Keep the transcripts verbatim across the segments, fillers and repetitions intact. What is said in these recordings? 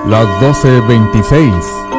las doce veintiséis.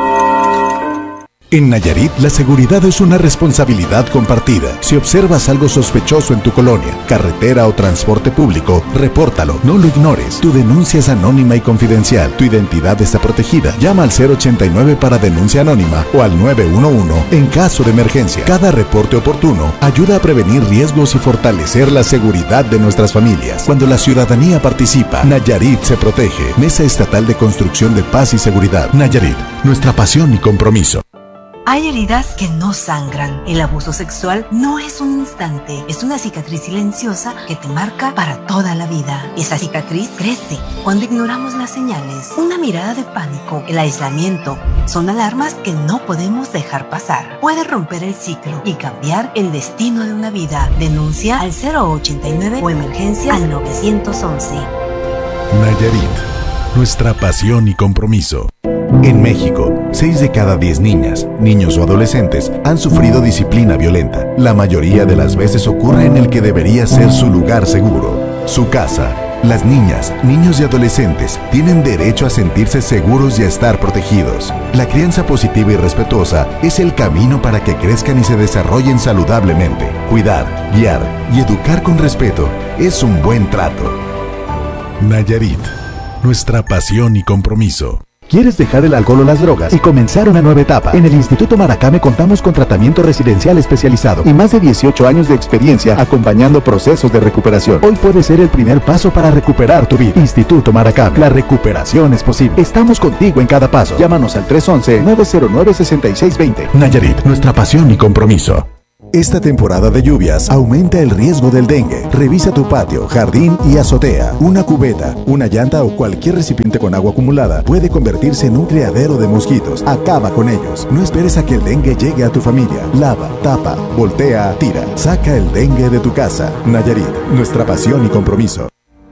En Nayarit, la seguridad es una responsabilidad compartida. Si observas algo sospechoso en tu colonia, carretera o transporte público, repórtalo, no lo ignores. Tu denuncia es anónima y confidencial. Tu identidad está protegida. Llama al cero ochenta y nueve para denuncia anónima o al nueve uno uno en caso de emergencia. Cada reporte oportuno ayuda a prevenir riesgos y fortalecer la seguridad de nuestras familias. Cuando la ciudadanía participa, Nayarit se protege. Mesa Estatal de Construcción de Paz y Seguridad. Nayarit, nuestra pasión y compromiso. Hay heridas que no sangran. El abuso sexual no es un instante, es una cicatriz silenciosa que te marca para toda la vida. Esa cicatriz crece cuando ignoramos las señales. Una mirada de pánico, el aislamiento, son alarmas que no podemos dejar pasar. Puede romper el ciclo y cambiar el destino de una vida. Denuncia al cero ochenta y nueve o emergencias al nueve once. Nayarit, nuestra pasión y compromiso. En México, seis de cada diez niñas, niños o adolescentes han sufrido disciplina violenta. La mayoría de las veces ocurre en el que debería ser su lugar seguro, su casa. Las niñas, niños y adolescentes tienen derecho a sentirse seguros y a estar protegidos. La crianza positiva y respetuosa es el camino para que crezcan y se desarrollen saludablemente. Cuidar, guiar y educar con respeto es un buen trato. Nayarit, nuestra pasión y compromiso. ¿Quieres dejar el alcohol o las drogas y comenzar una nueva etapa? En el Instituto Maracame contamos con tratamiento residencial especializado y más de dieciocho años de experiencia acompañando procesos de recuperación. Hoy puede ser el primer paso para recuperar tu vida. Instituto Maracame, la recuperación es posible. Estamos contigo en cada paso. Llámanos al tres once, nueve cero nueve, seis seis dos cero. Nayarit, nuestra pasión y compromiso. Esta temporada de lluvias aumenta el riesgo del dengue. Revisa tu patio, jardín y azotea. Una cubeta, una llanta o cualquier recipiente con agua acumulada puede convertirse en un criadero de mosquitos. Acaba con ellos. No esperes a que el dengue llegue a tu familia. Lava, tapa, voltea, tira. Saca el dengue de tu casa. Nayarit, nuestra pasión y compromiso.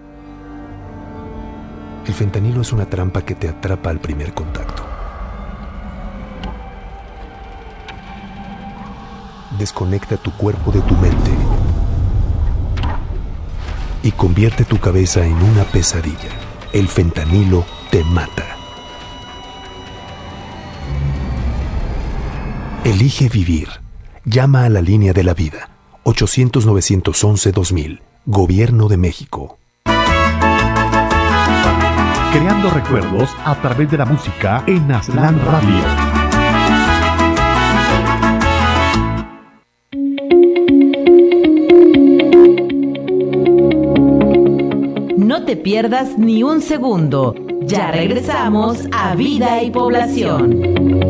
El fentanilo es una trampa que te atrapa al primer contacto. Desconecta tu cuerpo de tu mente y convierte tu cabeza en una pesadilla. El fentanilo te mata. Elige vivir. Llama a la línea de la vida. ochocientos, nueve once, dos mil. Gobierno de México. Creando recuerdos a través de la música en Aslan Radio. No te pierdas ni un segundo. Ya regresamos a Vida y Población.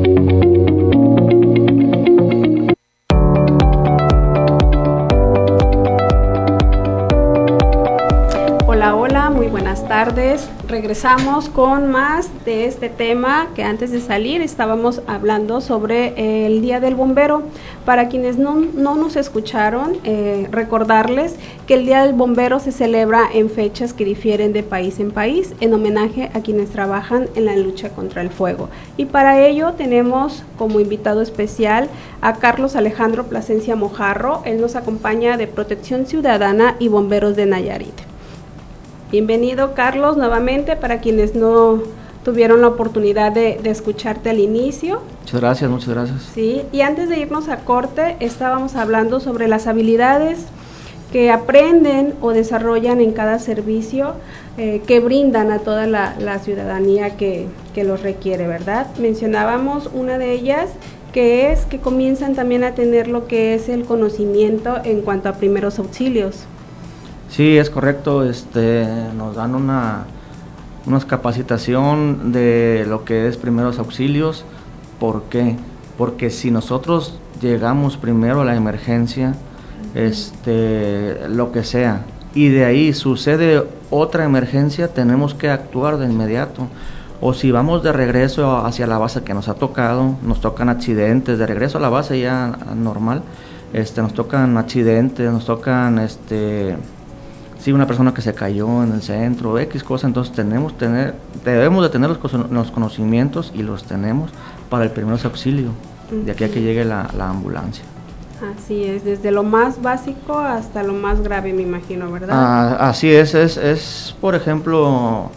Hola, hola, muy buenas tardes. Regresamos con más de este tema que antes de salir estábamos hablando sobre el Día del Bombero. Para quienes no, no nos escucharon, eh, recordarles que el Día del Bombero se celebra en fechas que difieren de país en país en homenaje a quienes trabajan en la lucha contra el fuego. Y para ello tenemos como invitado especial a Carlos Alejandro Plasencia Mojarro. Él nos acompaña de Protección Ciudadana y Bomberos de Nayarit. Bienvenido, Carlos, nuevamente para quienes no tuvieron la oportunidad de, de escucharte al inicio. Muchas gracias, muchas gracias. Sí, y antes de irnos a corte, estábamos hablando sobre las habilidades que aprenden o desarrollan en cada servicio eh, que brindan a toda la, la ciudadanía que, que los requiere, ¿verdad? Mencionábamos una de ellas, que es que comienzan también a tener lo que es el conocimiento en cuanto a primeros auxilios. Sí, es correcto, este, nos dan una, una capacitación de lo que es primeros auxilios. ¿Por qué? Porque si nosotros llegamos primero a la emergencia, este, lo que sea, y de ahí sucede otra emergencia, tenemos que actuar de inmediato. O si vamos de regreso hacia la base que nos ha tocado, nos tocan accidentes, de regreso a la base ya normal, este, nos tocan accidentes, nos tocan, este... sí, una persona que se cayó en el centro, X cosa, entonces tenemos tener, debemos de tener los, los conocimientos y los tenemos para el primer auxilio, uh-huh. de aquí a que llegue la, la ambulancia. Así es, desde lo más básico hasta lo más grave, me imagino, ¿verdad? Ah, así es, es, es, por ejemplo,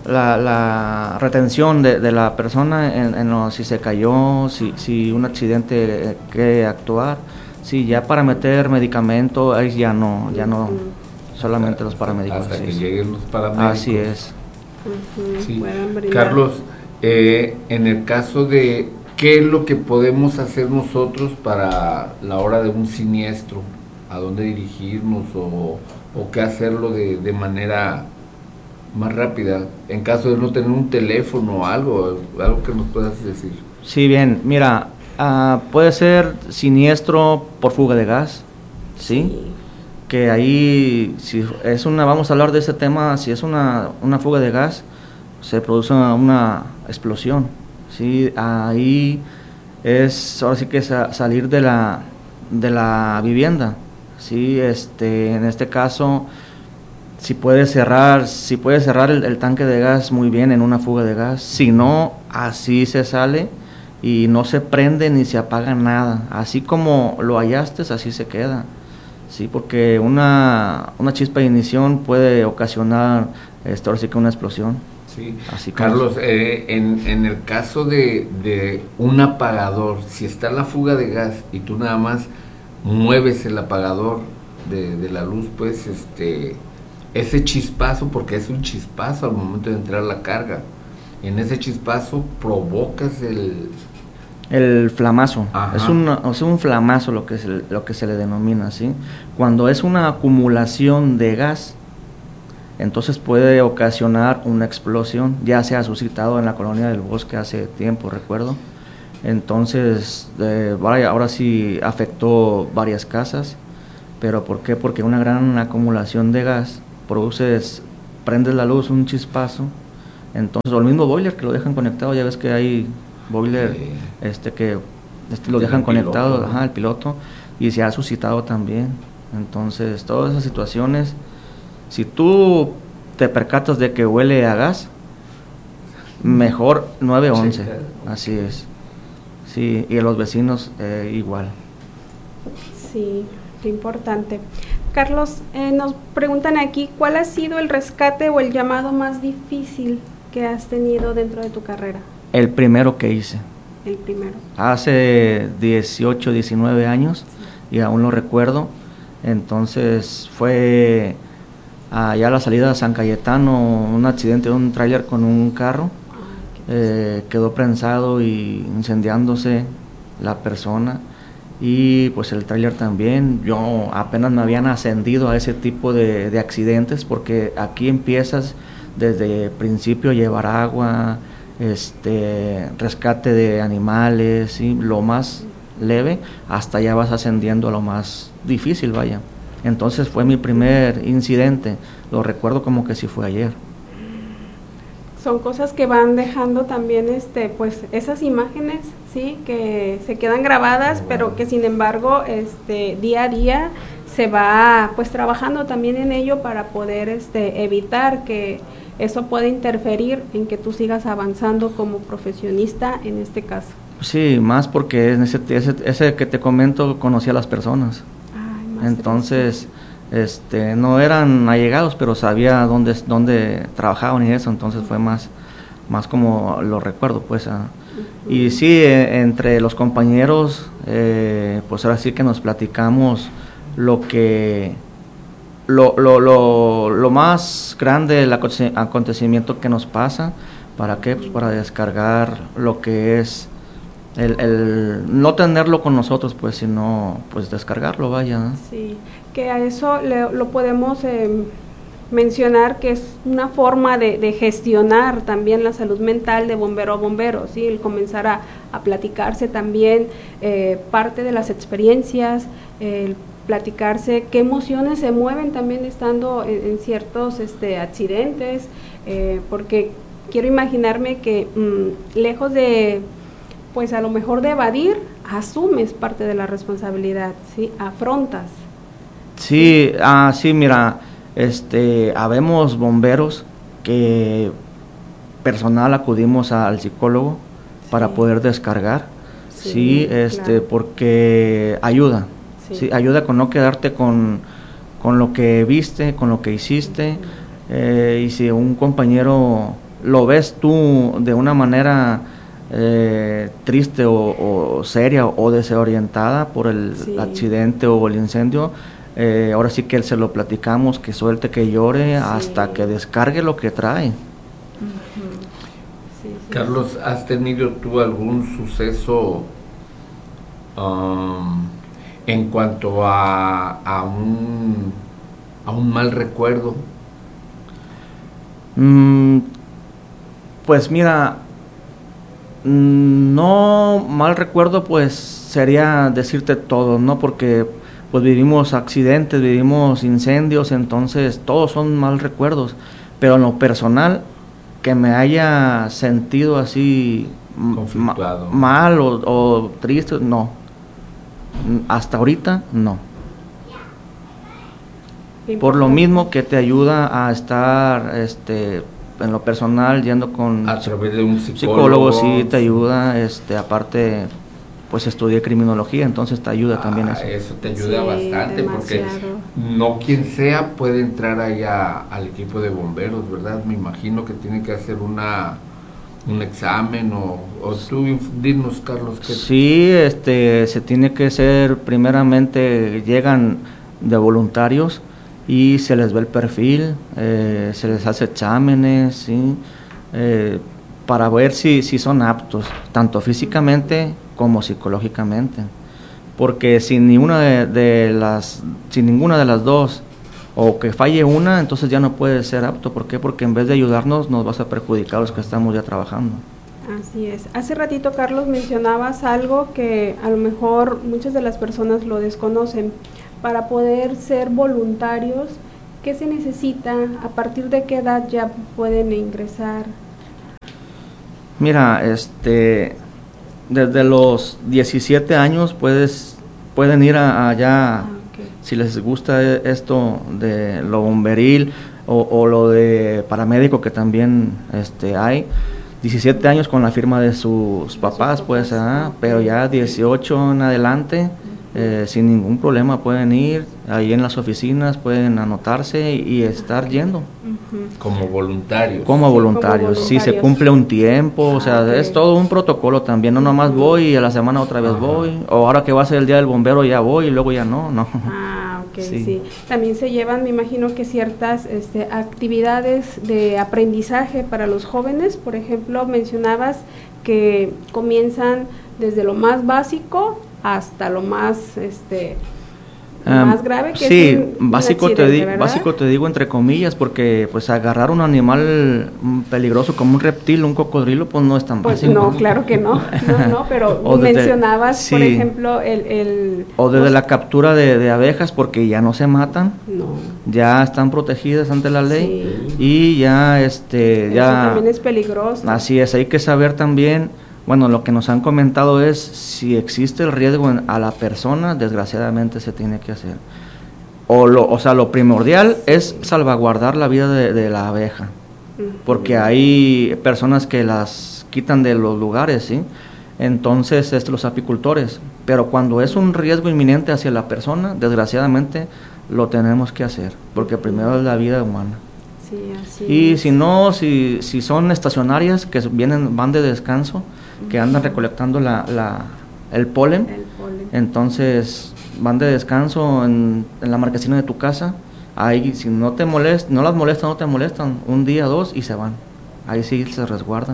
la, la retención de, de la persona en, en lo, si se cayó, si, si un accidente que actuar, sí, ya para meter medicamento, ahí ya no, ya no, solamente los paramédicos. Hasta sí, que sí. lleguen los paramédicos. Así es. Uh-huh. Sí. Pueden Carlos, eh, en el caso de qué es lo que podemos hacer nosotros para la hora de un siniestro, a dónde dirigirnos o, o qué hacerlo de, de manera más rápida, en caso de no tener un teléfono o algo, algo que nos puedas decir. Sí, bien, mira, uh, puede ser siniestro por fuga de gas, ¿sí? sí. Que ahí, si es una, vamos a hablar de ese tema, si es una, una fuga de gas, se produce una, una explosión, ¿sí? Ahí es, ahora sí que es salir de la, de la vivienda, ¿sí? Este, en este caso, si puede cerrar, si puede cerrar el, el tanque de gas muy bien en una fuga de gas, si no, así se sale y no se prende ni se apaga nada, así como lo hallaste, así se queda. Sí, porque una, una chispa de ignición puede ocasionar, esto, ahora sí que una explosión. Sí, así Carlos, eh, en, en el caso de, de un apagador, si está la fuga de gas y tú nada más mueves el apagador de, de la luz, pues este, ese chispazo, porque es un chispazo al momento de entrar la carga, en ese chispazo provocas el... El flamazo, Ajá. es un, es un flamazo lo que, se, lo que se le denomina, ¿sí? Cuando es una acumulación de gas, entonces puede ocasionar una explosión, ya se ha suscitado en la colonia del Bosque hace tiempo, recuerdo. Entonces, eh, ahora sí afectó varias casas, pero ¿por qué? Porque una gran acumulación de gas produces, prendes la luz, un chispazo, entonces, o el mismo boiler que lo dejan conectado, ya ves que hay boiler sí. este que este, lo dejan conectado, piloto, ajá, el piloto, y se ha suscitado también. Entonces, todas esas situaciones, si tú te percatas de que huele a gas, mejor nueve once, sí, claro. Así es. Sí, y a los vecinos eh, igual. Sí, qué importante. Carlos, eh, nos preguntan aquí, ¿cuál ha sido el rescate o el llamado más difícil que has tenido dentro de tu carrera? El primero que hice. El primero. Hace dieciocho, diecinueve años, sí. Y aún lo recuerdo. Entonces fue allá a la salida de San Cayetano, un accidente de un tráiler con un carro. Eh, quedó prensado y incendiándose la persona y pues el tráiler también. Yo apenas me habían ascendido a ese tipo de, de accidentes, porque aquí empiezas desde el principio a llevar agua, este rescate de animales, ¿sí? Lo más leve, hasta ya vas ascendiendo a lo más difícil, vaya. Entonces fue mi primer incidente, lo recuerdo como que si fue ayer. Son cosas que van dejando también este pues esas imágenes, sí, que se quedan grabadas, pero que sin embargo este día a día se va pues trabajando también en ello para poder este evitar que eso pueda interferir en que tú sigas avanzando como profesionista en este caso. Sí, más porque en ese, ese, ese que te comento conocí a las personas. Ay, más entonces este no eran allegados, pero sabía dónde dónde trabajaban y eso, entonces fue más más como lo recuerdo, pues. Ah. Uh-huh. Y sí, eh, entre los compañeros, eh, pues ahora sí que nos platicamos lo que lo lo lo, lo más grande, el acontecimiento que nos pasa, ¿para qué? Pues para descargar lo que es el, el no tenerlo con nosotros, pues, sino pues descargarlo, vaya, ¿no? Sí, que a eso le, lo podemos eh, mencionar que es una forma de, de gestionar también la salud mental de bombero a bombero, ¿sí? El comenzar a, a platicarse también eh, parte de las experiencias, el platicarse qué emociones se mueven también estando en, en ciertos este, accidentes, eh, porque quiero imaginarme que mmm, lejos de, pues a lo mejor de evadir, asumes parte de la responsabilidad, ¿sí? Afrontas. Sí, ah, sí, mira, este, habemos bomberos que personal acudimos al psicólogo, sí, para poder descargar, sí, sí este, claro, porque ayuda, sí. Sí, ayuda con no quedarte con, con lo que viste, con lo que hiciste, uh-huh. eh, y si un compañero lo ves tú de una manera eh, triste o, o seria o desorientada por el sí. accidente o el incendio, eh, ahora sí que se lo platicamos, que suelte, que llore, sí. hasta que descargue lo que trae. Uh-huh. sí, sí, Carlos, ¿has tenido tú algún suceso um, en cuanto a, a, un, a un mal recuerdo? Mm, pues mira, no mal recuerdo, pues sería decirte todo, ¿no? Porque pues vivimos accidentes, vivimos incendios, entonces todos son mal recuerdos, pero en lo personal, que me haya sentido así ma- mal o, o triste, no. Hasta ahorita, no. Por lo mismo que te ayuda a estar, este, en lo personal, yendo con a través de un psicólogo, psicólogo sí te ayuda, este, aparte, pues estudié criminología, entonces te ayuda ah, también eso. Eso te ayuda sí, bastante, demasiado. Porque no quien sea puede entrar allá al equipo de bomberos, ¿verdad? Me imagino que tiene que hacer una un examen o, o tú dinos, Carlos. ¿Qué? Sí, este, se tiene que ser, primeramente llegan de voluntarios y se les ve el perfil, eh, se les hace exámenes, ¿sí? eh, para ver si, si son aptos, tanto físicamente como psicológicamente, porque si ninguna de, de las, si ninguna de las dos, o que falle una, entonces ya no puede ser apto. ¿Por qué? Porque en vez de ayudarnos, nos vas a perjudicar a los que estamos ya trabajando. Así es. Hace ratito, Carlos, mencionabas algo que a lo mejor muchas de las personas lo desconocen. Para poder ser voluntarios, ¿qué se necesita? ¿A partir de qué edad ya pueden ingresar? Mira, este, desde los diecisiete años puedes, pueden ir a, allá, ah, okay. Si les gusta esto de lo bomberil o, o lo de paramédico que también este, hay. diecisiete años con la firma de sus papás, pues, ah, pero ya dieciocho en adelante, eh, sin ningún problema pueden ir ahí en las oficinas, pueden anotarse y, y estar yendo. Uh-huh. Como voluntarios. Como voluntarios, sí, se cumple un tiempo, ah, o sea, okay. Es todo un protocolo también, no nomás voy y a la semana otra vez uh-huh. voy, o ahora que va a ser el día del bombero ya voy y luego ya no, no. Ah, ok, sí. sí. También se llevan, me imagino que ciertas este, actividades de aprendizaje para los jóvenes, por ejemplo, mencionabas que comienzan desde lo más básico hasta lo más este um, más grave que sí, es un, básico un te digo, básico te digo entre comillas, porque pues agarrar un animal peligroso como un reptil, un cocodrilo, pues no es tan pues fácil. No, claro que no, no, no, pero desde, mencionabas, sí, por ejemplo, el, el o desde los, la captura de, de abejas, porque ya no se matan, no, ya están protegidas ante la ley, sí. Y ya este eso ya también es peligroso. Así es, hay que saber también. Bueno, lo que nos han comentado es, si existe el riesgo en, a la persona, desgraciadamente se tiene que hacer. O, lo, o sea, lo primordial es salvaguardar la vida de, de la abeja, porque hay personas que las quitan de los lugares, ¿sí? Entonces, este, los apicultores. Pero cuando es un riesgo inminente hacia la persona, desgraciadamente lo tenemos que hacer, porque primero es la vida humana. Sí, así y es. si no, si, si son estacionarias que vienen, van de descanso, que andan recolectando la, la, el polen, el polen, entonces van de descanso en, en la marquesina de tu casa, ahí si no te molestan, no las molestan, no te molestan, un día, dos y se van, ahí sí se resguardan.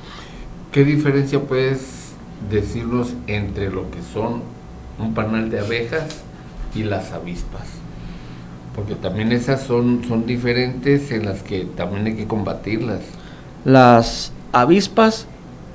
¿Qué diferencia puedes decirnos entre lo que son un panal de abejas y las avispas? Porque también esas son, son diferentes, en las que también hay que combatirlas. Las avispas,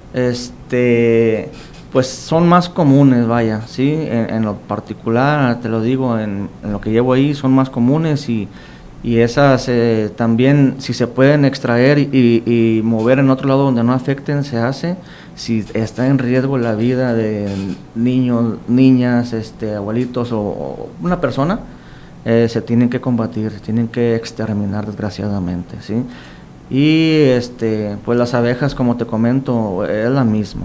este, pues son más comunes, vaya, sí, en, en lo particular, te lo digo, en, en lo que llevo ahí son más comunes y, y esas eh, también, si se pueden extraer y, y mover en otro lado donde no afecten, se hace. Si está en riesgo la vida de niños, niñas, este, abuelitos o, o una persona, eh, se tienen que combatir, se tienen que exterminar, desgraciadamente, sí. Y este, pues las abejas, como te comento, es la misma.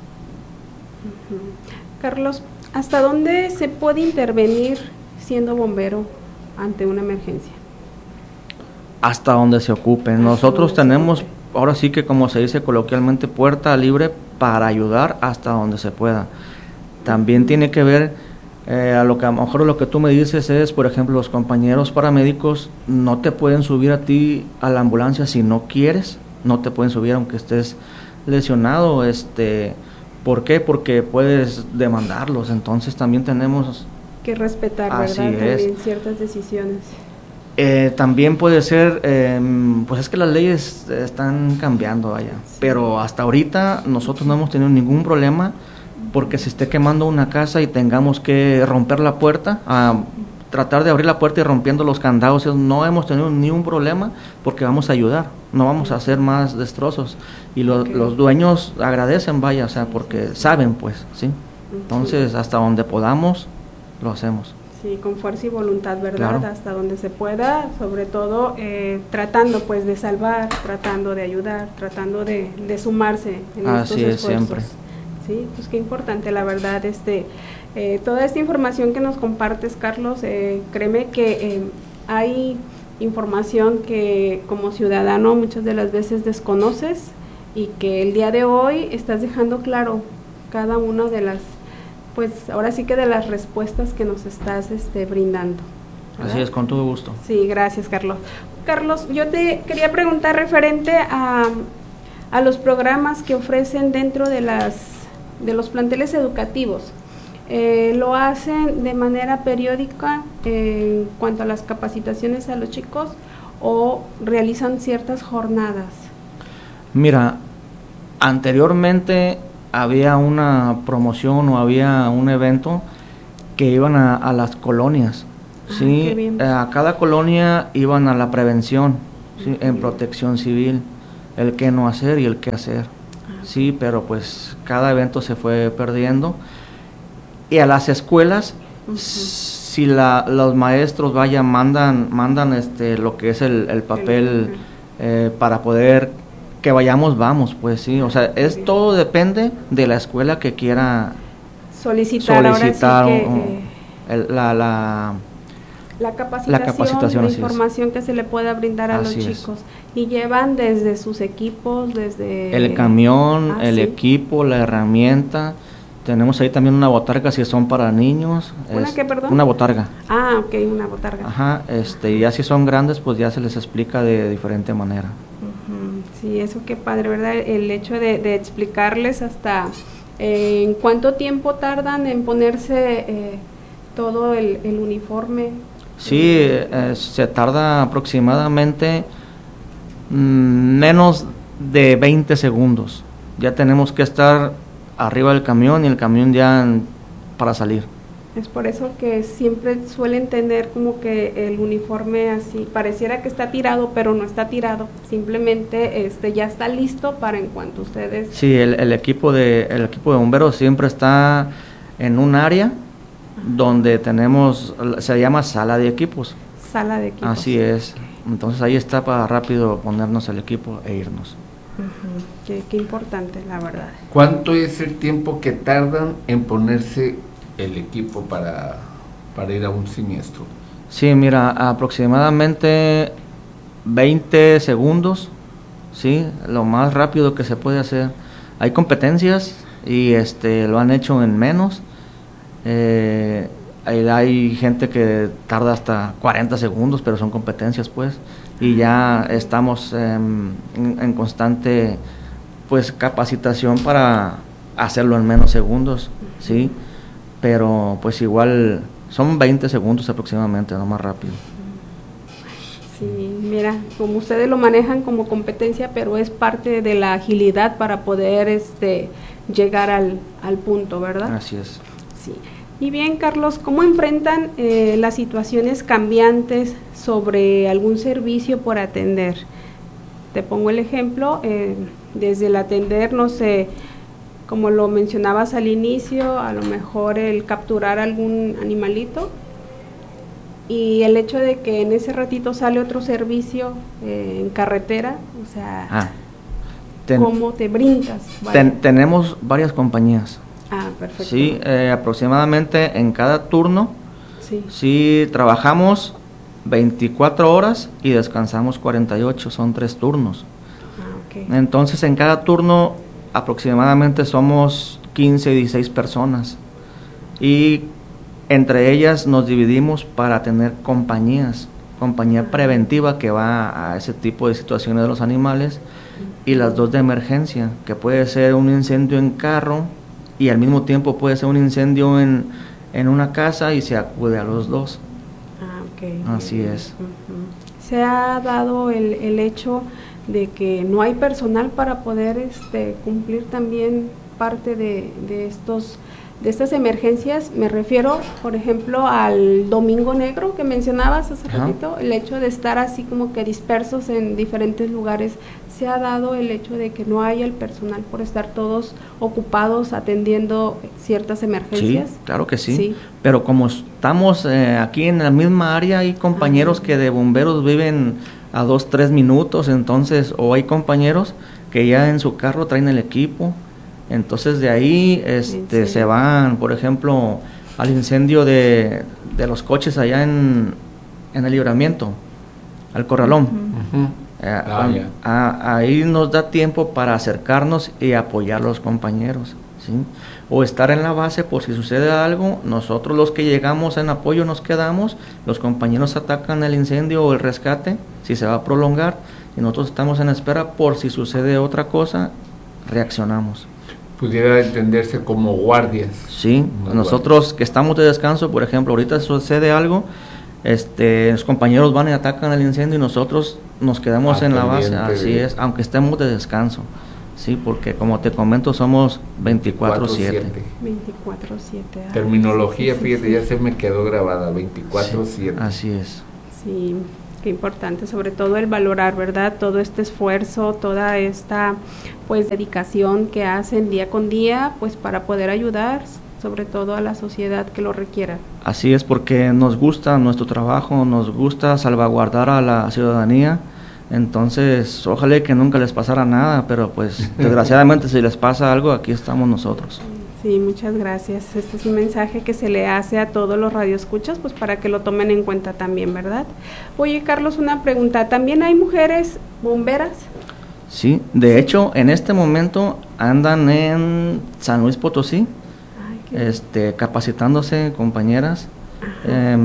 Uh-huh. Carlos, ¿hasta dónde se puede intervenir siendo bombero ante una emergencia? Hasta donde se ocupe. Hasta Nosotros tenemos ahora sí que como se dice coloquialmente, puerta libre para ayudar hasta donde se pueda. También tiene que ver, eh, a lo que a lo mejor lo que tú me dices es, por ejemplo, los compañeros paramédicos no te pueden subir a ti a la ambulancia si no quieres, no te pueden subir aunque estés lesionado, este, ¿por qué? Porque puedes demandarlos, entonces también tenemos que respetar, así ¿verdad? Es. También ciertas decisiones. Eh, también puede ser, eh, pues es que las leyes están cambiando allá, sí. Pero hasta ahorita nosotros no hemos tenido ningún problema porque se esté quemando una casa y tengamos que romper la puerta, a tratar de abrir la puerta y rompiendo los candados, no hemos tenido ni un problema porque vamos a ayudar, no vamos a hacer más destrozos y lo, okay. Los dueños agradecen, vaya, o sea, porque saben pues, ¿sí? Entonces hasta donde podamos lo hacemos. Sí, con fuerza y voluntad, ¿verdad? Claro. Hasta donde se pueda, sobre todo eh, tratando pues de salvar, tratando de ayudar, tratando de, de sumarse en Así estos es, esfuerzos. siempre. Sí, pues qué importante, la verdad, este, eh, toda esta información que nos compartes, Carlos, eh, créeme que eh, hay información que como ciudadano muchas de las veces desconoces y que el día de hoy estás dejando claro cada una de las, pues ahora sí que de las respuestas que nos estás este, brindando, ¿verdad? Así es, con todo gusto. Sí, gracias, Carlos. Carlos, yo te quería preguntar referente a, a los programas que ofrecen dentro de las de los planteles educativos. Eh, ¿Lo hacen de manera periódica eh, en cuanto a las capacitaciones a los chicos o realizan ciertas jornadas? Mira, anteriormente había una promoción o había un evento que iban a, a las colonias, ah, ¿sí? Eh, a cada colonia iban a la prevención, ¿sí? En bien. Protección civil, el qué no hacer y el qué hacer. Sí, pero pues cada evento se fue perdiendo. Y a las escuelas, uh-huh. si la, los maestros, vaya, mandan mandan este lo que es el, el papel eh, para poder que vayamos, vamos, pues sí. O sea, es todo depende de la escuela que quiera solicitar, solicitar ahora sí que, un, eh, el, la, la La capacitación, la capacitación, la información es. que se le pueda brindar a así los chicos. Es. Y llevan desde sus equipos, desde... El camión, ah, el sí. equipo, la herramienta. Tenemos ahí también una botarga si son para niños. ¿Una es, qué, perdón? Una botarga. Ah, ok, una botarga. Ajá, este, y ya si son grandes, pues ya se les explica de diferente manera. Uh-huh. Sí, eso qué padre, ¿verdad? El hecho de, de explicarles hasta eh, en cuánto tiempo tardan en ponerse eh, todo el, el uniforme. Sí, eh, se tarda aproximadamente mmm, menos de veinte segundos. Ya tenemos que estar arriba del camión y el camión ya en, para salir. Es por eso que siempre suelen tener como que el uniforme así, pareciera que está tirado, pero no está tirado. Simplemente este ya está listo para en cuanto ustedes... Sí, el, el, equipo, de, el equipo de bomberos siempre está en un área donde tenemos, se llama sala de equipos. Sala de equipos. Así es. Entonces ahí está para rápido ponernos el equipo e irnos. Uh-huh. Qué, qué importante, la verdad. ¿Cuánto es el tiempo que tardan en ponerse el equipo para, para ir a un siniestro? Sí, mira, aproximadamente veinte segundos, sí, lo más rápido que se puede hacer. Hay competencias y este lo han hecho en menos. Eh, hay, hay gente que tarda hasta cuarenta segundos, pero son competencias, pues, y ya estamos eh, en, en constante, pues, capacitación para hacerlo en menos segundos, sí, pero pues igual son veinte segundos aproximadamente, no más rápido. Sí, mira, como ustedes lo manejan como competencia, pero es parte de la agilidad para poder este llegar al, al punto, ¿verdad? Así es. Sí. Y bien, Carlos, ¿cómo enfrentan eh, las situaciones cambiantes sobre algún servicio por atender? Te pongo el ejemplo, eh, desde el atender, no sé, como lo mencionabas al inicio, a lo mejor el capturar algún animalito, y el hecho de que en ese ratito sale otro servicio eh, en carretera, o sea, ah, ten, ¿cómo te brincas? Ten, tenemos varias compañías. Ah, perfecto. Sí, eh, aproximadamente en cada turno, sí. sí trabajamos veinticuatro horas y descansamos cuarenta y ocho, son tres turnos. Ah, Okay. Entonces en cada turno aproximadamente somos quince, dieciséis personas y entre ellas nos dividimos para tener compañías, compañía uh-huh. preventiva que va a ese tipo de situaciones de los animales uh-huh. y las dos de emergencia, que puede ser un incendio en carro y al mismo tiempo puede ser un incendio en, en una casa y se acude a los dos. Ah, okay. Así es. Uh-huh. Se ha dado el, el hecho de que no hay personal para poder este, cumplir también parte de, de estos de estas emergencias. Me refiero, por ejemplo, al Domingo Negro que mencionabas hace Ajá. ratito, el hecho de estar así como que dispersos en diferentes lugares. Se ha dado el hecho de que no haya el personal por estar todos ocupados atendiendo ciertas emergencias. Sí, claro que sí, sí. Pero como estamos eh, aquí en la misma área, hay compañeros Ajá. que de bomberos viven a dos, tres minutos, entonces, o hay compañeros que ya en su carro traen el equipo. Entonces de ahí este, sí. se van, por ejemplo, al incendio de, de los coches allá en, en el Libramiento, al Corralón. Uh-huh. Eh, ah, a, a, ahí nos da tiempo para acercarnos y apoyar a los compañeros, ¿sí? O estar en la base por si sucede algo, nosotros los que llegamos en apoyo nos quedamos, los compañeros atacan el incendio o el rescate, si se va a prolongar, y nosotros estamos en espera por si sucede otra cosa, reaccionamos. Pudiera entenderse como guardias. Sí, nosotros guardias. Que estamos de descanso, por ejemplo, ahorita sucede algo, este, los compañeros van y atacan el incendio y nosotros nos quedamos en la base, así de... es, aunque estemos de descanso, sí, porque como te comento somos veinticuatro siete. veinticuatro siete. Ah, Terminología, sí, sí, fíjate, sí. ya se me quedó grabada, veinticuatro siete. Sí, así es. Sí. Qué importante, sobre todo el valorar, ¿verdad? Todo este esfuerzo, toda esta pues dedicación que hacen día con día, pues para poder ayudar, sobre todo a la sociedad que lo requiera. Así es, porque nos gusta nuestro trabajo, nos gusta salvaguardar a la ciudadanía, entonces ojalá que nunca les pasara nada, pero pues desgraciadamente si les pasa algo, aquí estamos nosotros. Sí, muchas gracias. Este es un mensaje que se le hace a todos los radioescuchas, pues para que lo tomen en cuenta también, ¿verdad? Oye, Carlos, una pregunta. ¿También hay mujeres bomberas? Sí, de hecho, en este momento andan en San Luis Potosí, Ay, este, capacitándose compañeras, eh,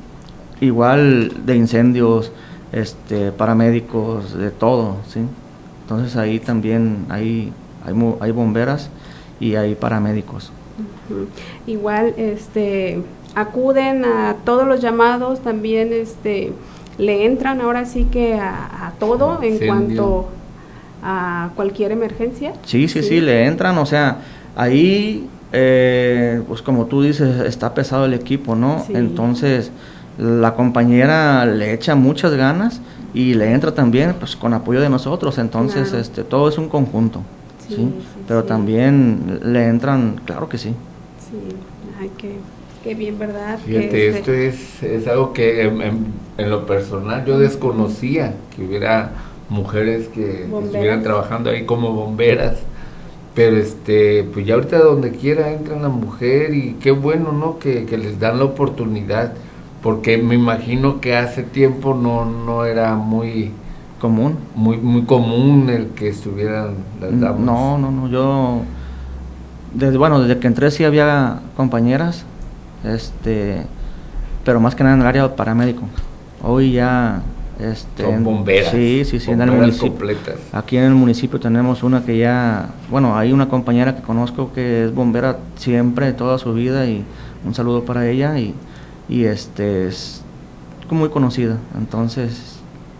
igual de incendios, este, paramédicos, de todo, ¿sí? Entonces ahí también hay, hay, hay bomberas y hay paramédicos. Uh-huh. Igual este acuden a todos los llamados, también este le entran ahora sí que a, a todo en Incendio. Cuanto a cualquier emergencia. Sí, sí, sí, sí, le entran, o sea, ahí eh, pues como tú dices, está pesado el equipo, ¿no? Sí. Entonces la compañera le echa muchas ganas y le entra también pues con apoyo de nosotros, entonces claro. este todo es un conjunto. Sí, ¿sí? Sí, pero sí. También le entran, claro que sí. Sí, ay, qué, qué bien, ¿verdad? Fíjate, que esto es, es algo que en, en, en lo personal yo desconocía, que hubiera mujeres que bomberas. Estuvieran trabajando ahí como bomberas, pero este, pues ya ahorita donde quiera entra la mujer y qué bueno, ¿no? Que, que les dan la oportunidad, porque me imagino que hace tiempo no, no era muy... común muy muy común el que estuvieran las damas. No, no, no, yo desde bueno, desde que entré sí había compañeras, este, pero más que nada en el área paramédico. Hoy ya este son bomberas. Sí, sí, sí, bomberas en el municipio. Completas. Aquí en el municipio tenemos una que ya, bueno, hay una compañera que conozco que es bombera siempre toda su vida y un saludo para ella y y este es muy conocida, entonces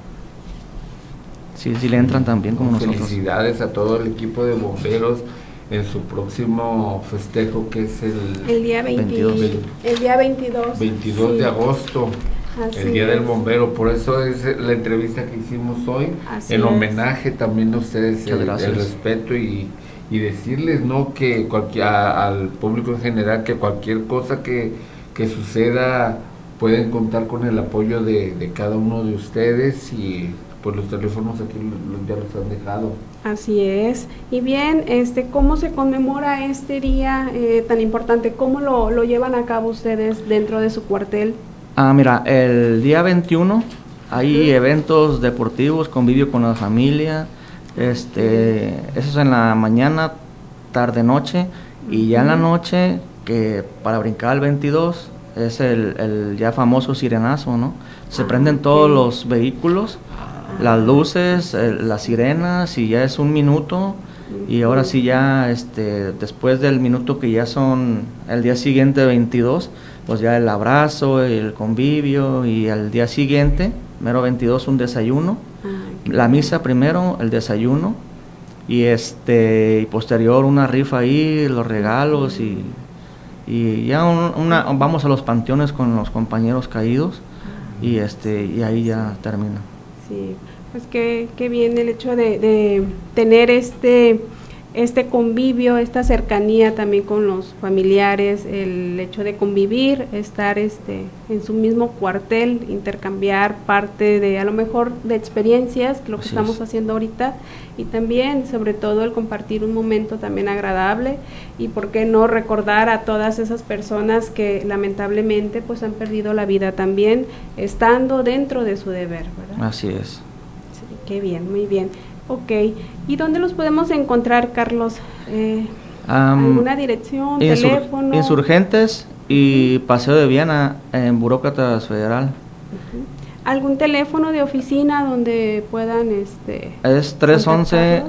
sí, sí le entran también como nosotros. Felicidades a todo el equipo de bomberos en su próximo festejo que es el, el día veinte, veintidós, el día veintidós, veintidós sí. de agosto, Así el día es. Del bombero. Por eso es la entrevista que hicimos hoy. Así en homenaje es. También a ustedes el, el respeto y, y decirles no que cualquier, a, al público en general que cualquier cosa que, que suceda pueden contar con el apoyo de, de cada uno de ustedes y pues los teléfonos aquí ya los han dejado. Así es. Y bien, este, ¿cómo se conmemora este día eh, tan importante? ¿Cómo lo, lo llevan a cabo ustedes dentro de su cuartel? Ah, mira, el día veintiuno hay uh-huh. eventos deportivos, convivio con la familia, Este, eso es en la mañana, tarde, noche, y ya en la noche, que para brincar al veintidós, es el, el ya famoso sirenazo, ¿no? Se ah, prenden okay. todos los vehículos, las luces, el, las sirenas, y ya es un minuto, y ahora sí ya, este, después del minuto que ya son el día siguiente veintidós, pues ya el abrazo, el convivio, y al día siguiente, mero veintidós, un desayuno, ah, la misa primero, el desayuno, y este, y posterior una rifa ahí, los regalos, y, y ya un, una, vamos a los panteones con los compañeros caídos, y este, y ahí ya termina. Sí, pues qué, qué bien el hecho de, de tener este, este convivio, esta cercanía también con los familiares, el hecho de convivir, estar este, en su mismo cuartel, intercambiar parte de, a lo mejor, de experiencias, que lo que Así estamos es. haciendo ahorita, y también, sobre todo, el compartir un momento también agradable, y por qué no recordar a todas esas personas que lamentablemente pues han perdido la vida también, estando dentro de su deber, ¿verdad? Así es. Sí, qué bien, muy bien. Ok, ¿y dónde los podemos encontrar, Carlos? Eh, um, ¿Alguna dirección, insur teléfono? Insurgentes y Paseo de Viana, en Burócratas Federal. Uh-huh. ¿Algún teléfono de oficina donde puedan, este... Es tres once...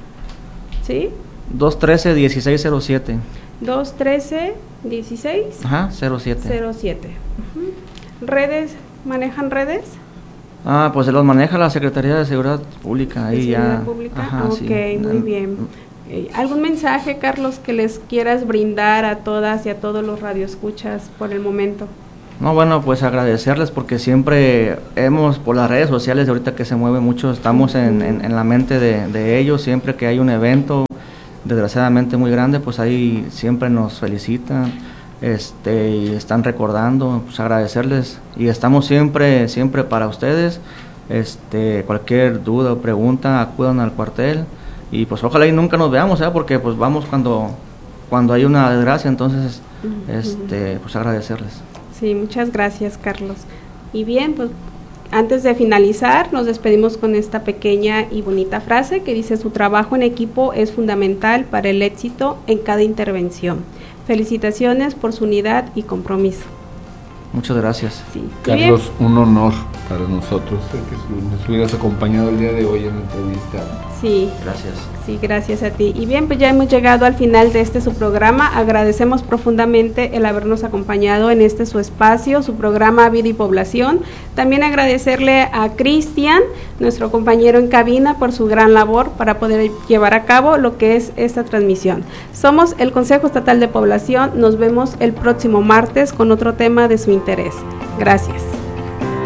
¿Sí? dos trece, dieciséis cero siete. dos trece, dieciséis. Ajá, cero siete. cero siete. Uh-huh. ¿Redes? ¿Manejan redes? Ah, pues se los maneja la Secretaría de Seguridad Pública, ahí ya. Pública? Ajá, ok, sí. muy bien. ¿Algún mensaje, Carlos, que les quieras brindar a todas y a todos los radioescuchas por el momento? No, bueno, pues agradecerles porque siempre hemos, por las redes sociales, ahorita que se mueve mucho, estamos en, en, en la mente de, de ellos, siempre que hay un evento, desgraciadamente muy grande, pues ahí siempre nos felicitan. Este, y están recordando, pues agradecerles, y estamos siempre, siempre para ustedes. Este, cualquier duda o pregunta, acudan al cuartel, y pues ojalá y nunca nos veamos, ¿eh? Porque pues vamos cuando, cuando hay una desgracia, entonces, uh-huh. este, pues agradecerles. Sí, muchas gracias, Carlos. Y bien, pues antes de finalizar, nos despedimos con esta pequeña y bonita frase que dice: su trabajo en equipo es fundamental para el éxito en cada intervención. Felicitaciones por su unidad y compromiso. Muchas gracias. Sí. Carlos, un honor para nosotros que nos hubieras acompañado el día de hoy en la entrevista. Sí. Gracias. Sí, gracias a ti. Y bien, pues ya hemos llegado al final de este su programa. Agradecemos profundamente el habernos acompañado en este su espacio, su programa Vida y Población. También agradecerle a Cristian, nuestro compañero en cabina, por su gran labor para poder llevar a cabo lo que es esta transmisión. Somos el Consejo Estatal de Población. Nos vemos el próximo martes con otro tema de su interés. Gracias.